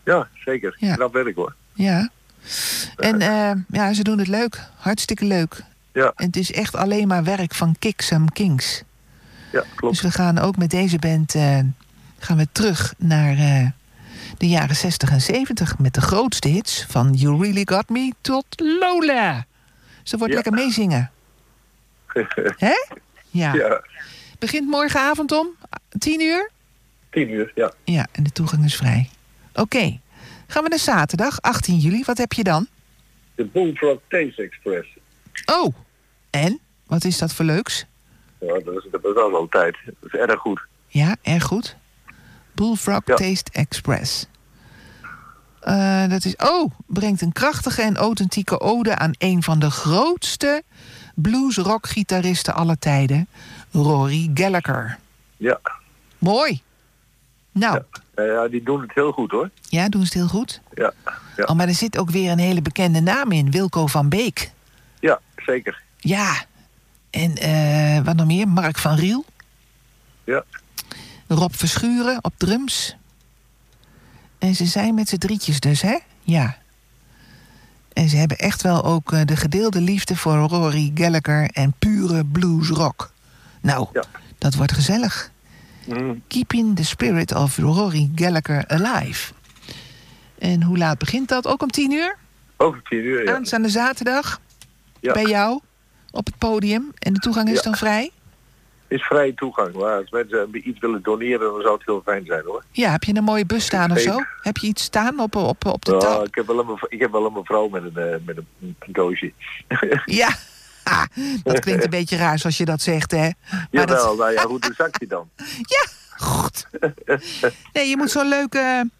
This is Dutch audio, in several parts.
Ja, zeker. Ja. Knap werk hoor. Ja. En ze doen het leuk. Hartstikke leuk. Ja. En het is echt alleen maar werk van Kick Some Kings. Ja, klopt. Dus we gaan ook met deze band gaan we terug naar de jaren 60 en 70... met de grootste hits van You Really Got Me tot Lola. Dus dat wordt lekker meezingen. Hè? Ja. Ja. Begint morgenavond om 10:00? 10:00, ja. Ja, en de toegang is vrij. Oké. Gaan we naar zaterdag, 18 juli. Wat heb je dan? De Bullfrog Taste Express. Oh, en? Wat is dat voor leuks? Ja, dat is al wel tijd. Dat is erg goed. Ja, erg goed. Bullfrog Taste Express. Dat is... brengt een krachtige en authentieke ode aan een van de grootste blues-rock-gitaristen aller tijden, Rory Gallagher. Ja. Mooi. Nou. Ja, die doen het heel goed hoor. Ja, doen ze het heel goed? Ja. Oh, maar er zit ook weer een hele bekende naam in, Wilco van Beek. Ja, zeker. Ja. En wat nog meer? Mark van Riel. Ja. Rob Verschuren op drums. En ze zijn met z'n drietjes dus, hè? Ja. En ze hebben echt wel ook de gedeelde liefde voor Rory Gallagher en pure bluesrock. Nou, dat wordt gezellig. Keeping the spirit of Rory Gallagher alive. En hoe laat begint dat? Ook om 10:00? Ook om 10:00, ja. Aanstaande zaterdag? Ja. Bij jou? Op het podium? En de toegang is dan vrij? Is vrije toegang. Maar als mensen iets willen doneren, dan zou het heel fijn zijn hoor. Ja, heb je een mooie bus staan of zo? Heb je iets staan op de tafel? Ik heb wel een mevrouw met een doosje. Ja, dat klinkt een beetje raar zoals je dat zegt, hè? Jawel, nou ja, goed, een zakje dan. Ja, goed. Nee, je moet zo'n leuke,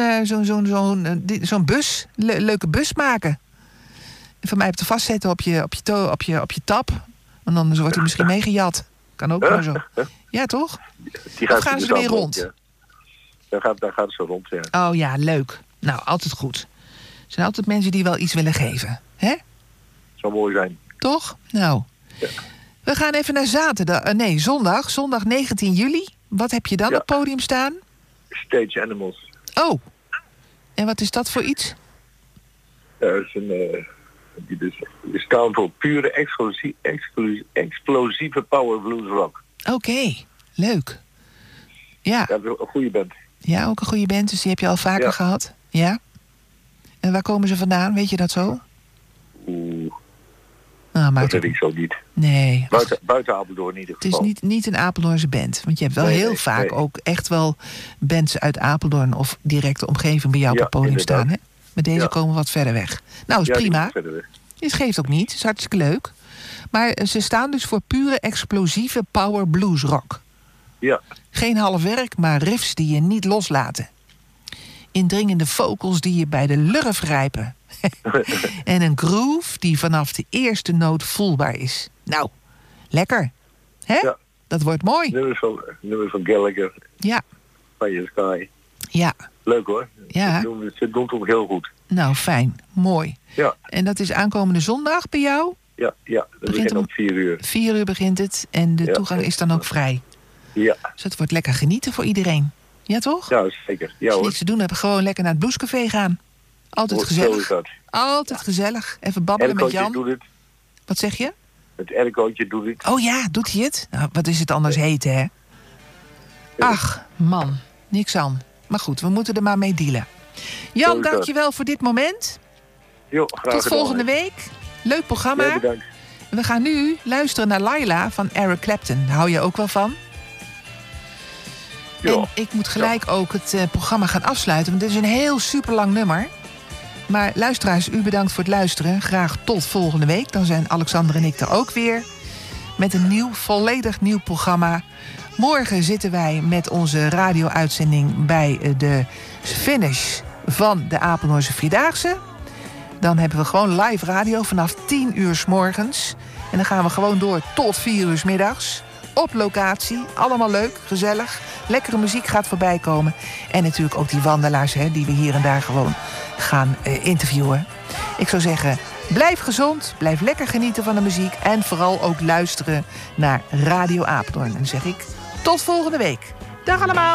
zo'n bus, leuke bus maken. En van mij op te vastzetten op je tap. Want anders wordt hij misschien meegejat. Kan ook maar zo. Ja, toch? Of gaan ze ermee rond? Ja. Daar gaat ze rond, ja. Oh ja, leuk. Nou, altijd goed. Er zijn altijd mensen die wel iets willen geven. Hè? Zou mooi zijn. Toch? Nou. Ja. We gaan even naar zondag. Zondag 19 juli. Wat heb je dan op het podium staan? Stage Animals. Oh. En wat is dat voor iets? Die staan voor pure explosieve power blues rock. Oké, leuk. Ja. Ja, een goede band. Ja, ook een goede band, dus die heb je al vaker gehad. Ja. En waar komen ze vandaan? Weet je dat zo? Dat weet ik zo niet. Nee. Buiten Apeldoorn in ieder geval. Het is niet een Apeldoornse band. Want je hebt wel heel vaak ook echt wel bands uit Apeldoorn of directe omgeving bij jou op het podium staan. Hè? Maar deze komen wat verder weg. Nou, is prima. Het geeft ook niet. Het is hartstikke leuk. Maar ze staan dus voor pure explosieve power blues rock. Ja. Geen half werk, maar riffs die je niet loslaten. Indringende vocals die je bij de lurf grijpen. En een groove die vanaf de eerste noot voelbaar is. Nou, lekker. Hè? Ja. Dat wordt mooi. Nummer van Gallagher. Ja. Fire Sky. Ja. Leuk hoor. Ja. Ze doen het ook heel goed. Nou, fijn. Mooi. Ja. En dat is aankomende zondag bij jou? Ja. Dat begint om 4:00. 4:00 begint het en de toegang is dan ook vrij. Ja. Dus het wordt lekker genieten voor iedereen. Ja, toch? Ja, zeker. Ja, als je niets te doen hebt, gewoon lekker naar het bluescafé gaan. Altijd gezellig. Altijd gezellig. Even babbelen met Jan. Doet het. Wat zeg je? Het aircootje doet het. Oh ja, doet hij het? Nou, wat is het anders heten, hè? Ach, man. Niks aan. Maar goed, we moeten er maar mee dealen. Jan, dankjewel voor dit moment. Jo, graag tot volgende week. Leuk programma. Ja, bedankt. We gaan nu luisteren naar Laila van Eric Clapton. Daar hou je ook wel van? Ja. En ik moet gelijk ook het programma gaan afsluiten. Want dit is een heel superlang nummer. Maar luisteraars, u bedankt voor het luisteren. Graag tot volgende week. Dan zijn Alexander en ik er ook weer. Met een volledig nieuw programma. Morgen zitten wij met onze radio-uitzending bij de finish van de Apeldoornse Vierdaagse. Dan hebben we gewoon live radio vanaf 10:00 's morgens. En dan gaan we gewoon door tot 4:00 's middags. Op locatie. Allemaal leuk, gezellig. Lekkere muziek gaat voorbij komen. En natuurlijk ook die wandelaars die we hier en daar gewoon gaan interviewen. Ik zou zeggen, blijf gezond. Blijf lekker genieten van de muziek. En vooral ook luisteren naar Radio Apeldoorn. En dan zeg ik tot volgende week. Dag allemaal.